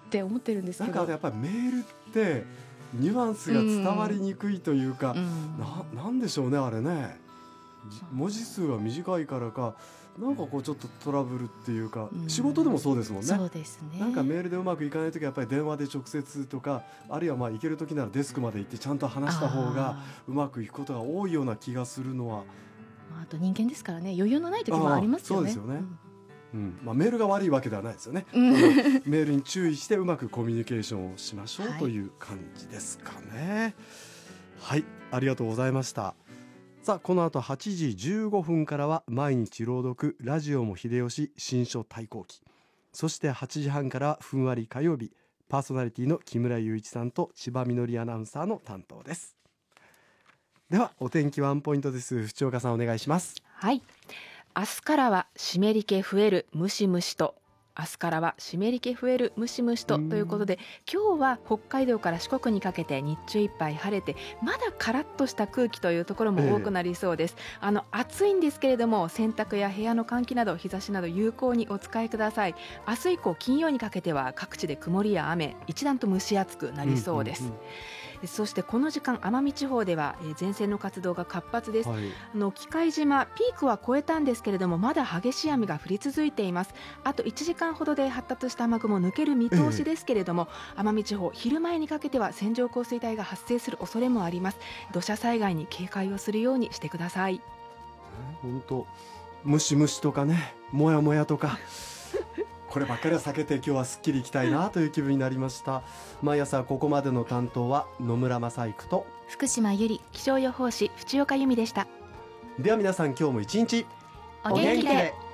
って思ってるんですけど、 なんかやっぱりメールってニュアンスが伝わりにくいというか、なんでしょうねあれね。文字数が短いからかなんかこうちょっとトラブルっていうか、仕事でもそうですもんね。 そうですね。 なんかメールでうまくいかないときはやっぱり電話で直接とか、あるいは行けるときならデスクまで行ってちゃんと話した方がうまくいくことが多いような気がするのは、 あと人間ですからね、余裕のない時もありますよね。 そうですよね。メールが悪いわけではないですよね。メールに注意してうまくコミュニケーションをしましょうという感じですかね。はい、ありがとうございました。さあこの後8時15分からは毎日朗読ラジオも秀吉新書対抗期、そして8時半からはふんわり火曜日、パーソナリティの木村雄一さんと千葉みのりアナウンサーの担当です。ではお天気ワンポイントです。藤岡さんお願いします。 はい、明日からは湿り気増えるムシムシと、明日からは湿り気増えるムシムシとということで、今日は北海道から四国にかけて日中いっぱい晴れて、まだカラッとした空気というところも多くなりそうです。暑いんですけれども、洗濯や部屋の換気など日差しなど有効にお使いください。明日以降金曜にかけては各地で曇りや雨、一段と蒸し暑くなりそうです。そしてこの時間奄美地方では前線の活動が活発です。喜界島ピークは越えたんですけれども、まだ激しい雨が降り続いています。あと1時間ほどで発達した雨雲抜ける見通しですけれども、奄美地方昼前にかけては線状降水帯が発生する恐れもあります。土砂災害に警戒をするようにしてください。 本当ムシムシとかね、もやもやとかこればっかりは避けて今日はすっきりいきたいなという気分になりました。毎朝ここまでの担当は野村正育と福島由里、気象予報士藤岡由美でした。 では皆さん今日も一日お元気で。